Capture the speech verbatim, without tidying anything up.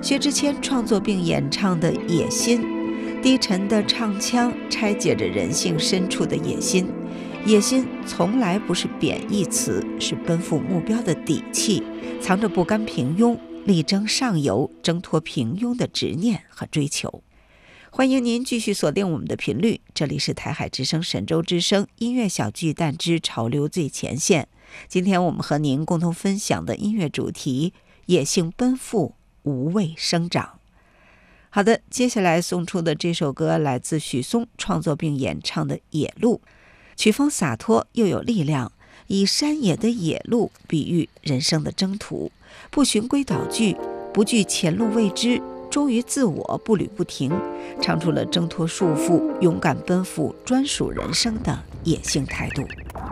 薛之谦创作并演唱的《野心》，低沉的唱腔拆解着人性深处的野心。野心从来不是贬义词，是奔赴目标的底气，藏着不甘平庸、力争上游、挣脱平庸的执念和追求。欢迎您继续锁定我们的频率，这里是台海之声神州之声音乐小巨蛋之潮流最前线。今天我们和您共同分享的音乐主题：野性奔赴，无畏生长。好的，接下来送出的这首歌来自许嵩创作并演唱的《野路》，曲风洒脱又有力量，以山野的野路比喻人生的征途，不循规蹈矩，不惧前路未知，忠于自我，不履不停，唱出了挣脱束缚、勇敢奔赴专属人生的野性态度。